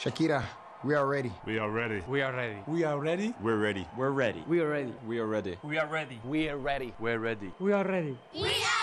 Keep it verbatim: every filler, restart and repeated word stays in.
Shakira, we are ready. We are ready. We are ready. We are ready. We're ready. We're ready. We are ready. We are ready. We are ready. We are ready. We're ready. We are ready. We are ready. We are